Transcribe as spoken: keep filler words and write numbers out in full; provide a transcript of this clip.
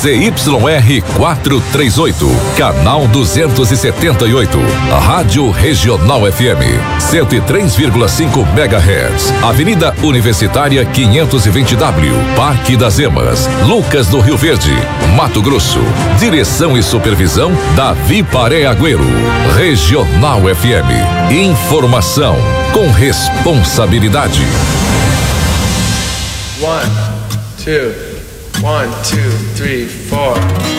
Z Y R quatrocentos e trinta e oito, canal duzentos e setenta e oito, Rádio Regional F M, cento e três vírgula cinco megahertz, Avenida Universitária quinhentos e vinte W, Parque das Emas, Lucas do Rio Verde, Mato Grosso. Direção e supervisão Davi Paré Agüero. Regional F M, informação com responsabilidade. One, two, one, two, three, four.